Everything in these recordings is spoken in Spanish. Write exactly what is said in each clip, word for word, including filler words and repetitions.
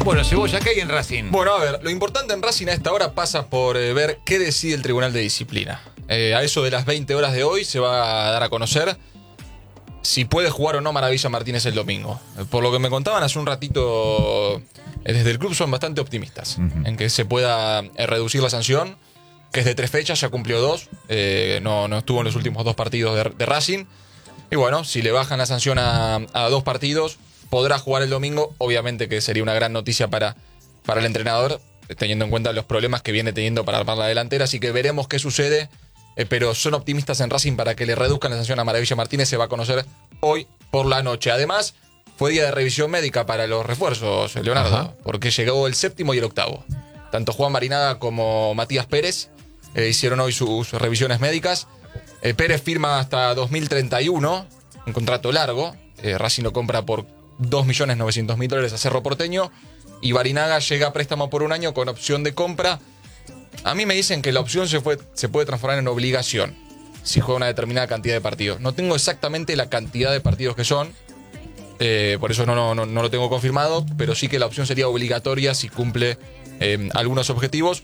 Bueno, Cebolla, ¿qué hay en Racing? Bueno, a ver, lo importante en Racing a esta hora pasa por eh, ver qué decide el Tribunal de Disciplina. Eh, a eso de las veinte horas de hoy se va a dar a conocer si puede jugar o no Maravilla Martínez el domingo. Por lo que me contaban hace un ratito, eh, desde el club son bastante optimistas uh-huh. en que se pueda eh, reducir la sanción, que es de tres fechas, ya cumplió dos, eh, no, no estuvo en los últimos dos partidos de, de Racing. Y bueno, si le bajan la sanción a, a dos partidos, podrá jugar el domingo. Obviamente que sería una gran noticia para, para el entrenador, teniendo en cuenta los problemas que viene teniendo para armar la delantera. Así que veremos qué sucede. Eh, pero son optimistas en Racing para que le reduzcan la sanción a Maravilla Martínez. Se va a conocer hoy por la noche. Además, fue día de revisión médica para los refuerzos, Leonardo, Ajá. porque llegó el séptimo y el octavo. Tanto Juan Barinaga como Matías Pérez eh, hicieron hoy sus revisiones médicas. Eh, Pérez firma hasta dos mil treinta y uno, un contrato largo. Eh, Racing lo compra por dos millones novecientos mil dólares a Cerro Porteño. Y Barinaga llega a préstamo por un año con opción de compra. A mí me dicen que la opción se, fue, se puede transformar en obligación si juega una determinada cantidad de partidos. No tengo exactamente la cantidad de partidos que son, eh, por eso no, no, no, no lo tengo confirmado, pero sí que la opción sería obligatoria si cumple eh, algunos objetivos.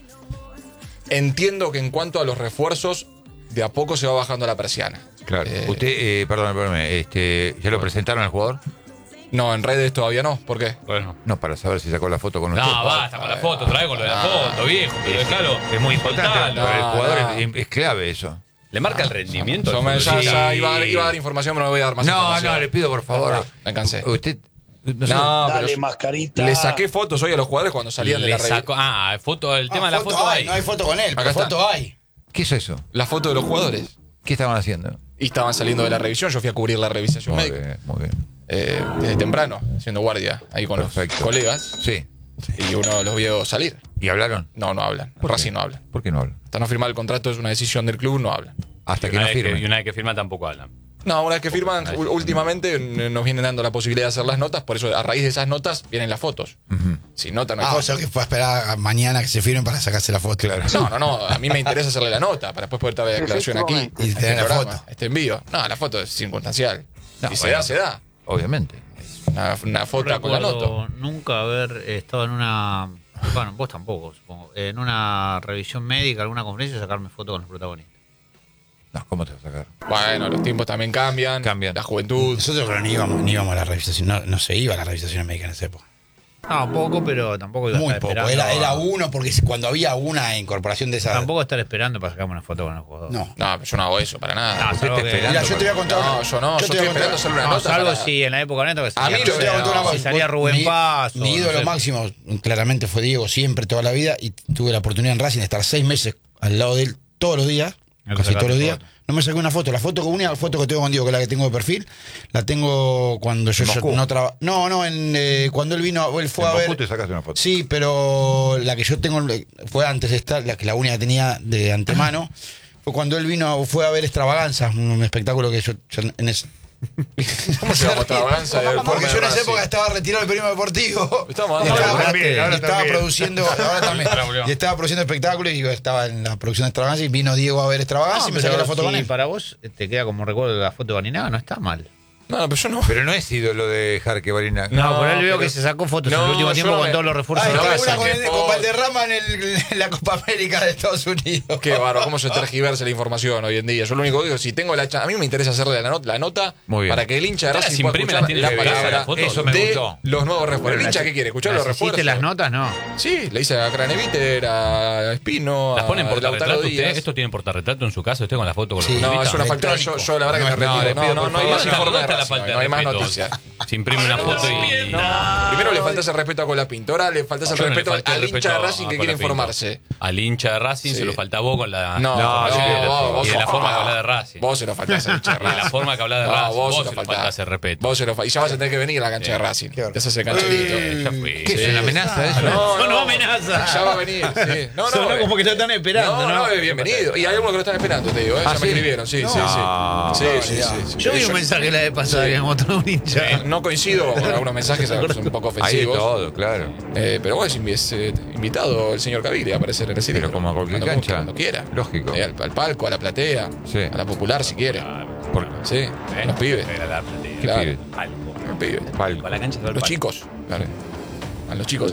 Entiendo que en cuanto a los refuerzos, de a poco se va bajando la persiana. Claro. Eh, Usted, eh, perdón, perdón, este, ¿ya lo presentaron al jugador? No, en redes todavía no. ¿Por qué? Bueno. No, para saber si sacó la foto con usted. No, basta con la foto, trae con lo de la foto, viejo. Pero es claro, es muy importante. No, para el jugador no. es, es clave eso. Le marca el rendimiento. Yo me, ya, ya iba, a dar, iba a dar información, pero no voy a dar más no, información. No, no, le pido por favor. No, me cansé. Usted... No, sé, no Dale, pero mascarita. Le saqué fotos hoy a los jugadores cuando salían le de la revista. sacó, Ah, foto, el tema ah, de la foto foto hay, hay. No hay foto con él, Acá pero está. foto hay. ¿Qué es eso? La foto de los jugadores. ¿Qué estaban haciendo? Y estaban saliendo de la revisión. Yo fui a cubrir la revisación Muy médica. bien, muy bien. Eh, desde temprano, haciendo guardia ahí con Perfecto. los colegas. Sí. Y uno los vio salir. ¿Y hablaron? No, no hablan. ¿Por Racing qué? no hablan. ¿Por qué no hablan? Hasta no firmar el contrato es una decisión del club, no hablan. Hasta y que no firmen. firmen. Y una vez que firma tampoco hablan. No, una vez que firman, últimamente nos vienen dando la posibilidad de hacer las notas, por eso a raíz de esas notas vienen las fotos. Uh-huh. Sin nota no hay Ah, fotos. o sea que fue a esperar a mañana que se firmen para sacarse la foto. Claro. No, no, no, a mí me interesa hacerle la nota, para después poder dar la declaración aquí. Y tener la programa, foto. Este envío. No, la foto es circunstancial. No, si bueno, se da, se da. Obviamente. Una, una foto No con la recuerdo nota. nunca haber estado en una... Bueno, vos tampoco, supongo. En una revisión médica, alguna conferencia, sacarme foto con los protagonistas. No, ¿cómo te vas a sacar? Bueno, los tiempos también cambian. Cambian. La juventud. Nosotros creo que ni íbamos, ni íbamos a la revisación, no, no se iba a la revisación médica en esa época. No, poco, pero tampoco iba a Muy estar poco, esperando. era, era uno, porque cuando había una incorporación de esa... Tampoco estar esperando para sacarme una foto con el jugador. No. No, yo no hago eso para nada. No, Usted salvo está que- esperando Mira, yo te voy a contar... No, yo no, yo, te estoy voy a esperando contar- hacerle una No, nota. salvo para- si en la época neto que A mí salía, yo te voy a contar una si cosa. salía Rubén Mi- Paz. Mi o ídolo no sé. máximo, claramente fue Diego, siempre, toda la vida, y tuve la oportunidad en Racing de estar seis meses al lado de él todos los días, No te casi todos los sacaste días. foto. No me saqué una foto. La foto con una foto que tengo con Diego, que es la que tengo de perfil, la tengo cuando yo, yo no trabajaba. No, no, en, eh, cuando él vino, él fue En a ver. Moscú te sacaste una foto. Sí, pero la que yo tengo fue antes de estar, la que la única que tenía de antemano, fue cuando él vino, fue a ver Extravaganzas, un espectáculo que yo, yo en ese. ¿Cómo se llama Extravaganza? Porque yo en esa época estaba retirado del periodismo deportivo. Estamos Y dando estaba, la- también, ahora y estaba también. produciendo, ahora también. Y estaba produciendo espectáculos y yo estaba en la producción de Extravaganza y vino Diego a ver Extravaganza No, y me pero saqué la foto si con él. para vos te queda como recuerdo la foto de Barinaga, no está mal. No, pero yo no. Pero no es ídolo de Jarque Barina. No, No, por él veo pero- que se sacó fotos No, en el último yo tiempo no con me- todos los refuerzos Ah, de tengo no, una Racing. con, saqué el- con foto. Valderrama en, el- en la Copa América de Estados Unidos. Qué bárbaro, cómo se tergiversa la información hoy en día. Yo lo único que digo, si tengo la cha- a mí me interesa hacerle la, not- la nota Muy bien. para que el hincha de Ahora Racing se pueda imprime, escuchar la tiene la que pegar, palabra la foto. Eso me de gustó. los nuevos refuerzos. El hincha las- que quiere escuchar los ¿Las hiciste refuerzos. las notas? No. Sí, le hice a Craneviter, a Espino, ¿Las ponen a por Lautaro portarretrato usted? Díaz. ¿Esto tiene portarretrato en su casa? ¿Usted con la foto con los Sí. No, futbolistas? es una falta. Yo, Electrónico. yo la verdad que me No, retiro. le No, pido, no, por no hay favor. más ¿Dónde informe de está la Racing, falta de no hay más respeto? noticias. Se imprime una foto y... No, primero le faltas el respeto a Colapintora, le faltas el Yo no le respeto falté el al hincha respeto de a- Racing a que quiere Colapinto. informarse. Al hincha de Racing Sí. se lo falta vos con la... No, la- no, la- vos, vos y de sos- la forma que habla de Racing. Vos se lo faltás al hincha de Y de la Racing. forma que habla de No, Racing. vos Vos se se lo lo faltás. faltás el respeto. Vos se lo fa- y ya vas a tener que venir a la cancha de Racing. Qué Te haces el cancherito. Ya fui. ¿Qué es una amenaza eso? No, No, no, amenaza. Ya va a venir, sí. No, no. Sonó eh. como que lo están esperando, No, ¿no? no, eh, bienvenido. Y hay algunos que lo están esperando, te digo, ¿eh? ¿Ah, ya sí? me escribieron, sí, sí, No. sí. Sí, sí, sí, sí. Yo vi Yo- un mensaje la vez pasada que encontró un hincha. No coincido con algunos mensajes, son un poco Hay de ofensivos. todo, claro. Eh, pero bueno, es invi- es, eh, invitado el señor Caviglia a aparecer en el cine. Pero como a cualquier cuando, cancha. Cuando quiera. Lógico. Eh, al, al palco, a la platea, Sí. a la popular si quiere. Porque Sí, los pibes. Era la platea. Claro. pibes. Algo. Los pibes. palco. A la cancha del Los palco. chicos. Claro. A los chicos